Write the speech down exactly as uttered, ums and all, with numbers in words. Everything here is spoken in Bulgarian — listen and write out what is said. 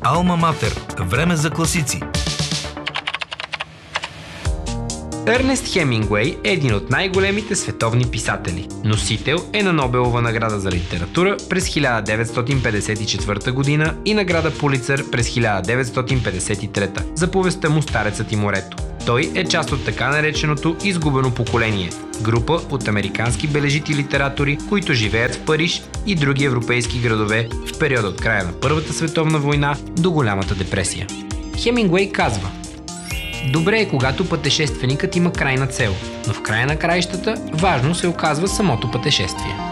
Алма Матер. Време за класици. Ернест Хемингуей е един от най-големите световни писатели. Носител е на Нобелова награда за литература през хиляда деветстотин петдесет и четвърта година и награда Пулицър през хиляда деветстотин петдесет и трета за повестта му "Старецът и морето". Той е част от така нареченото "изгубено поколение" – група от американски бележити литератори, които живеят в Париж и други европейски градове в периода от края на Първата световна война до Голямата депресия. Хемингуей казва: "Добре е, когато пътешественикът има крайна цел, но в края на краищата важно се оказва самото пътешествие."